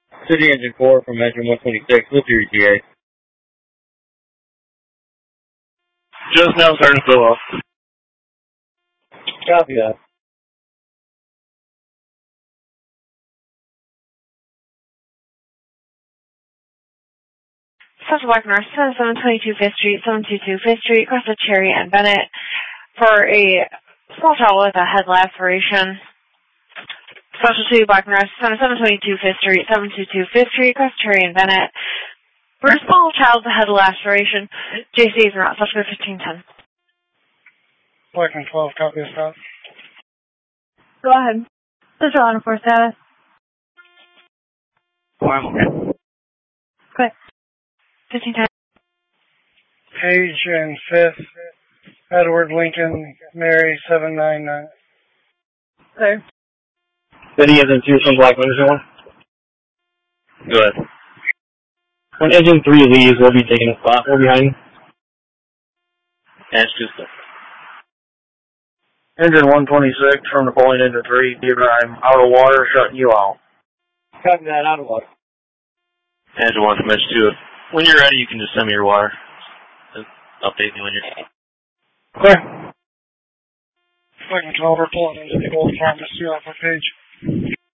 City Engine 4 from Engine 126, what's your ETA? Just now starting to fill off. Copy that. Central Black North, 722 5th Street, 722 5th Street, across the Cherry and Bennett for a small child with a head laceration. Specialty Black North, 722 5th Street, 722 5th Street, across Cherry and Bennett for a small child with a head laceration. JC is not suspect 1510. Black and 12, copy of that. Go ahead. Central on for status. Wow. Quick. 1510. Page and 5th, Edward Lincoln, Mary 799. Clear. City Engine 2 from Black Windows 1. Go ahead. When Engine 3 leaves, we'll be taking a spot. We're behind. Ash just Engine 126 from Napoleon Engine 3, I'm out of water, shutting you out. Copy that, out of water. Engine 1 from Edge 2. When you're ready, you can just send me your wire. Update me when you're Clear. Black and 12, report into the old pharmacy off our page.